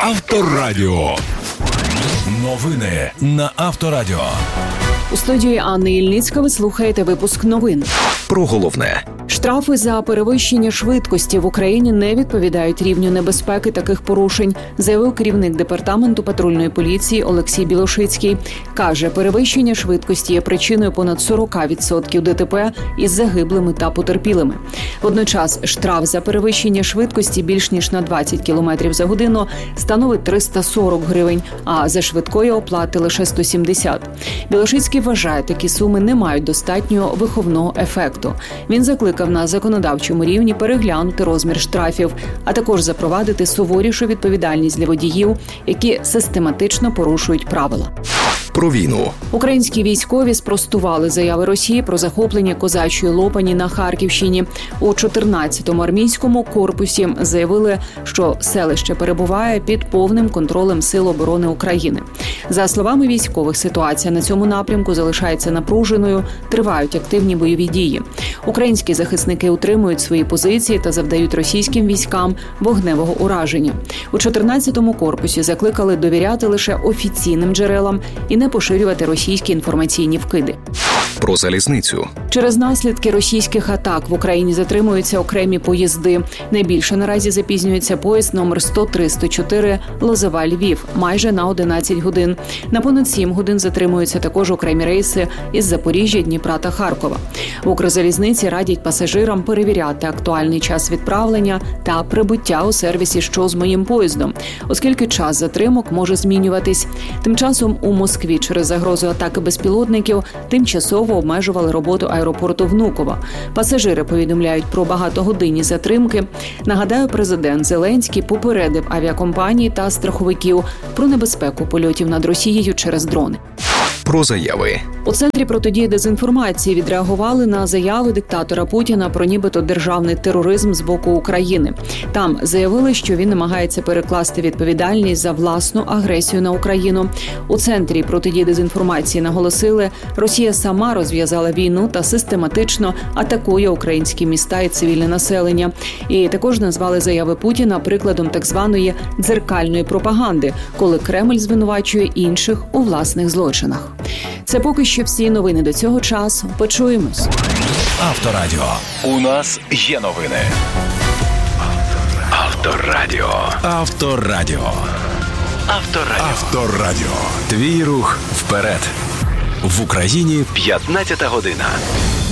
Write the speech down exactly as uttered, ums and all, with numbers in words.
Авторадіо. Новини на Авторадіо. У студії Анни Ільницька ви слухаєте випуск новин. Про головне. Штрафи за перевищення швидкості в Україні не відповідають рівню небезпеки таких порушень, заявив керівник департаменту патрульної поліції Олексій Білошицький. Каже, перевищення швидкості є причиною понад сорок відсотків ДТП із загиблими та потерпілими. Водночас штраф за перевищення швидкості більш ніж на двадцять кілометрів за годину становить триста сорок гривень, а за швидкої оплати лише сто сімдесят. Білошицький вважає, такі суми не мають достатнього виховного ефекту. Він закликав на законодавчому рівні переглянути розмір штрафів, а також запровадити суворішу відповідальність для водіїв, які систематично порушують правила. Про війну. Українські військові спростували заяви Росії про захоплення Козачої Лопані на Харківщині. У чотирнадцятому армійському корпусі заявили, що селище перебуває під повним контролем Сил оборони України. За словами військових, ситуація на цьому напрямку залишається напруженою, тривають активні бойові дії. Українські захисники утримують свої позиції та завдають російським військам вогневого ураження. У чотирнадцятому корпусі закликали довіряти лише офіційним джерелам і не поширювати російські інформаційні вкиди. Про залізницю. Через наслідки російських атак в Україні затримуються окремі поїзди. Найбільше наразі запізнюється поїзд номер сто три сто чотири Лозова-Львів майже на одинадцять годин. На понад сім годин затримуються також окремі рейси із Запоріжжя, Дніпра та Харкова. В Укрзалізниці радять пасажирам перевіряти актуальний час відправлення та прибуття у сервісі «Що з моїм поїздом?», оскільки час затримок може змінюватись. Тим часом у Москві через загрозу атаки безпілотників тимчасово обмежували роботу аеропорту Внуково. Пасажири повідомляють про багатогодинні затримки. Нагадаю, президент Зеленський попередив авіакомпанії та страховиків про небезпеку польотів над Росією через дрони. Про заяви. У Центрі протидії дезінформації відреагували на заяви диктатора Путіна про нібито державний тероризм з боку України. Там заявили, що він намагається перекласти відповідальність за власну агресію на Україну. У Центрі протидії дезінформації наголосили, Росія сама розв'язала війну та систематично атакує українські міста і цивільне населення. І також назвали заяви Путіна прикладом так званої дзеркальної пропаганди, коли Кремль звинувачує інших у власних злочинах. Це поки що всі новини до цього часу. Почуємось. Авторадіо. У нас є новини. Авторадіо. Авторадіо. Авторадіо. Авторадіо. Твій рух вперед. В Україні п'ятнадцята година.